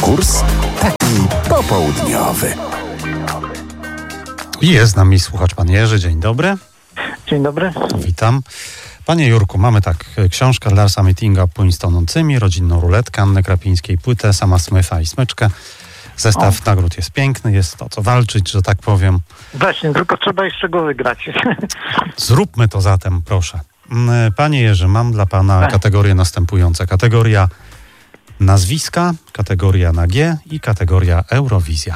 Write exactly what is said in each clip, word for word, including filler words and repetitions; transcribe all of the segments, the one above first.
Konkurs taki popołudniowy. Jest z nami słuchacz pan Jerzy. Dzień dobry. Dzień dobry. Witam. Panie Jurku, mamy tak, książkę Larsa Meetinga Płyń z tonącymi, rodzinną ruletkę Anny Krapińskiej, płytę Sama Smyfa i Smyczkę. Zestaw o. nagród jest piękny, jest o co walczyć, że tak powiem. Właśnie, tylko trzeba jeszcze go wygrać. Zróbmy to zatem, proszę. Panie Jerzy, mam dla pana tak. kategorie następujące. Kategoria nazwiska, kategoria na G i kategoria Eurowizja.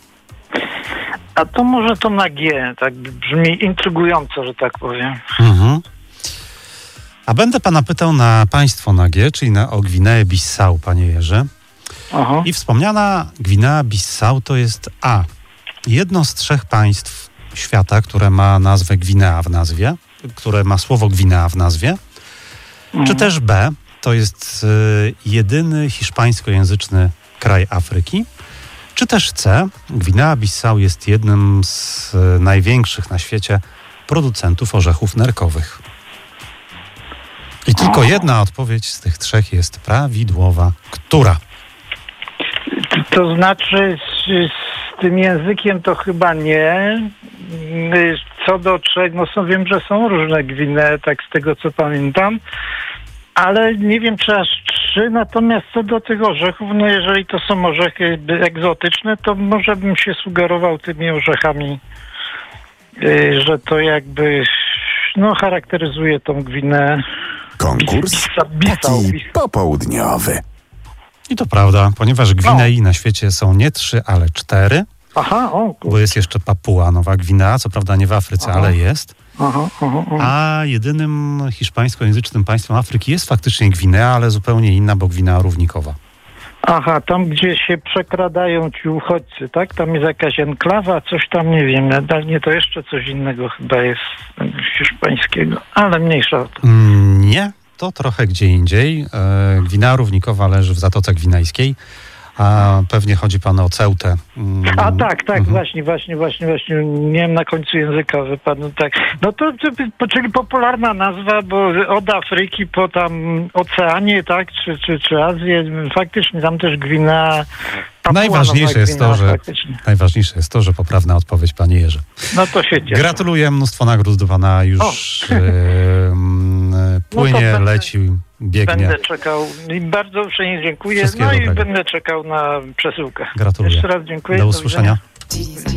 A to może to na G, tak brzmi intrygująco, że tak powiem. Mhm. A będę pana pytał na państwo na G, czyli na o Gwineę Bissau, panie Jerzy. Aha. I wspomniana Gwinea Bissau to jest A. Jedno z trzech państw świata, które ma nazwę Gwinea w nazwie, które ma słowo Gwinea w nazwie. Mhm. Czy też B. To jest y, jedyny hiszpańskojęzyczny kraj Afryki. Czy też C. Gwinea Bissau jest jednym z y, największych na świecie producentów orzechów nerkowych. I tylko jedna odpowiedź z tych trzech jest prawidłowa. Która? To znaczy z, z tym językiem to chyba nie. Co do trzech, no są, wiem, że są różne Gwinee, tak z tego co pamiętam. Ale nie wiem, czy aż trzy. Natomiast co do tych orzechów, no jeżeli to są orzechy egzotyczne, to może bym się sugerował tymi orzechami, że to jakby no charakteryzuje tą Gwineę. Konkurs taki popołudniowy. I to prawda, ponieważ Gwinei no. na świecie są nie trzy, ale cztery. Aha, o, bo jest jeszcze Papua Nowa Gwinea, co prawda nie w Afryce, aha. ale jest. Aha, aha, aha. A jedynym hiszpańskojęzycznym państwem Afryki jest faktycznie Gwinea, ale zupełnie inna, bo Gwinea Równikowa. Aha, tam gdzie się przekradają ci uchodźcy, tak? Tam jest jakaś enklawa, coś tam, nie wiem, nie, to jeszcze coś innego chyba jest hiszpańskiego, ale mniejsza o to. Mm, nie, to trochę gdzie indziej. E, Gwinea Równikowa leży w Zatoce Gwinejskiej, a pewnie chodzi pan o Ceutę. Mm. A tak, tak, mhm. właśnie, właśnie, właśnie, właśnie, nie wiem, na końcu języka wypadł, tak. No to, to, czyli popularna nazwa, bo od Afryki po tam Oceanię, tak, czy, czy, czy Azję, faktycznie tam też Gwinea. Papua, Najważniejsze no, jest Gwinea, to, że najważniejsze jest to, że poprawna odpowiedź, panie Jerzy. No to się cieszę. Gratuluję, mnóstwo nagród do pana już e, płynie, no leci, biegnie. Będę czekał i bardzo uprzejmie dziękuję. Wszystkiego no dobrego. i będę czekał na przesyłkę. Gratuluję. Jeszcze raz dziękuję. Do usłyszenia. Do